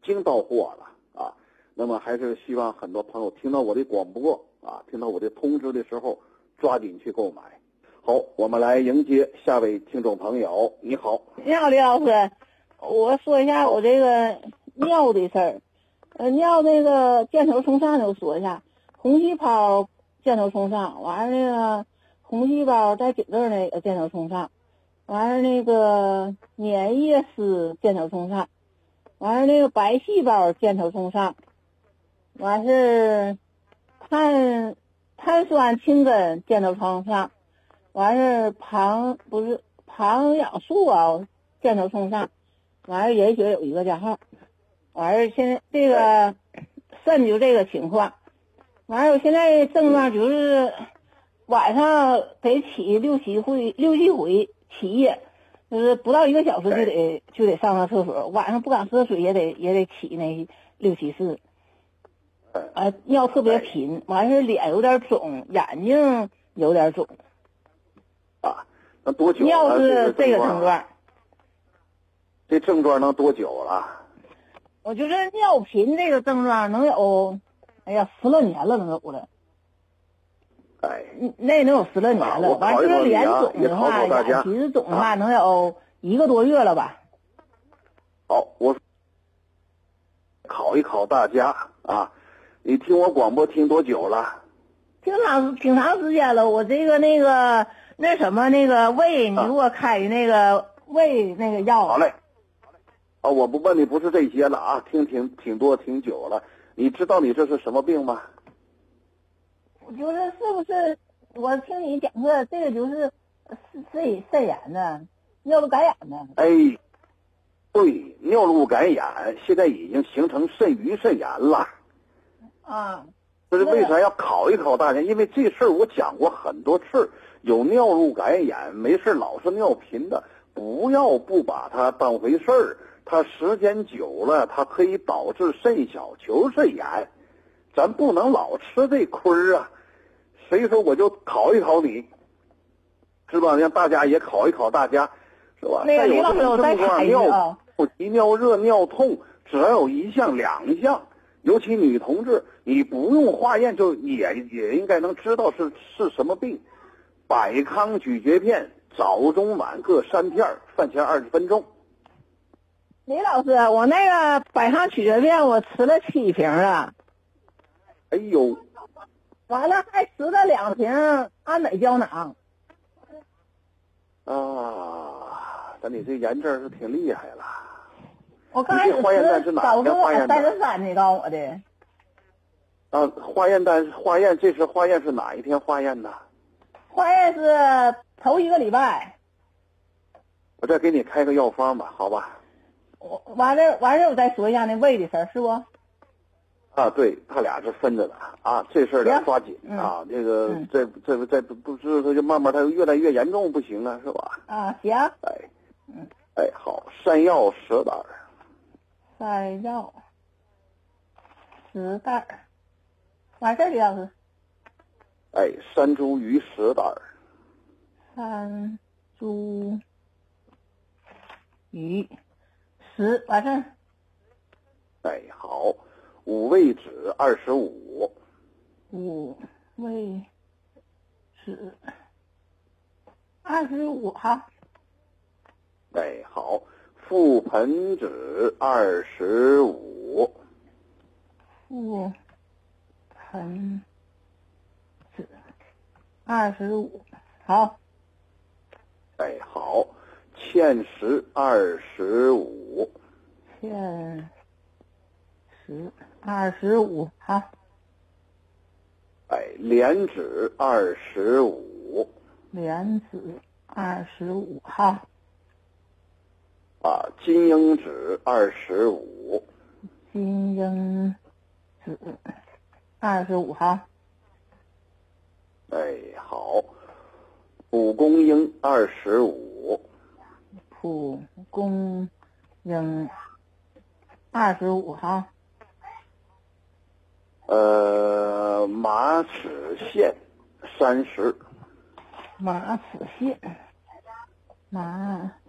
经到货了啊。那么还是希望很多朋友听到我的广播啊，听到我的通知的时候，抓紧去购买。好，我们来迎接下位听众朋友。你好， 你好，李老师，我说一下我这个尿的事儿。尿那个箭头冲上的我说一下，红细胞箭头冲上，完了那个红细胞在颈这呢箭头冲上，完了那个粘液丝箭头冲上，完了那个白细胞箭头冲上，完是碳酸氢根箭头冲上，完是旁氧素啊箭头冲上，完了人血有一个加号，完了现在这个肾就这个情况，完了我现在症状就是晚上得起六七回起夜，就是不到1个小时就得上厕所，晚上不敢喝水也得起那6、7次。尿特别频，完是脸有点肿，眼睛有点肿。 啊，那多久了？ 尿是这个症状。 这症状能多久了？ 我觉得尿频这个症状能有，哎呀，10来年了，能有了。 哎， 那能有10来年了。完这个脸肿的话，眼皮子肿的话，能有1个多月了吧。 好，我考一考大家啊，你听我广播听多久了？ 挺长时间了。我这个那个胃，你给我开那个胃那个药。 好嘞。啊，我不问你不是这些了啊，听挺多挺久了。你知道你这是什么病吗？ 我觉得是不是我听你讲课，这个就是肾炎的，尿路感染的。 哎，对，尿路感染现在已经形成肾盂肾炎了。 啊， 这是为啥要考一考大家？因为这事儿我讲过很多次，有尿路感染没事老是尿频的，不把它当回事儿。它时间久了，它可以导致肾小球肾炎，咱不能老吃这亏儿啊。所以说我就考一考你，是吧？让大家也考一考大家，是吧？ 那个李老师，我再查一个啊。 尿急、尿热、尿痛，只要有1项、2项，尤其女同志，你不用化验就也应该能知道是什么病。百康咀嚼片，早中晚各3片，饭前20分钟。 李老师，我那个百康咀嚼片我吃了7瓶了。 哎呦， 完了还吃了2瓶安美胶囊。 啊，那你这炎症是挺厉害了。 我刚开始化验单是哪天化验的 ？33你告诉我的。 啊，化验这次化验是哪一天化验的？ 化验是头1个礼拜。 我再给你开个药方吧，好吧？ 完了我再说一下那胃的事儿，是不？ 啊，对，他俩是分着的啊，这事儿得抓紧啊。这个这不是他就慢慢他越来越严重，不行啊，是吧？ 啊，行。 哎，好，山药10袋。 山药10袋。完事儿，李老师。 哎，山茱萸10袋。 山茱萸10，完事儿。 哎，好，五味子25。 五味子25哈。 哎，好，覆盆子25。 覆盆子25，好。 哎，好，芡实25。 芡实25，好。 哎，莲子25。 莲子25，好。 啊，金樱子25。 金樱子25，好。 哎，好，蒲公英25。 蒲公英25，好。 马齿苋30。 马齿苋，马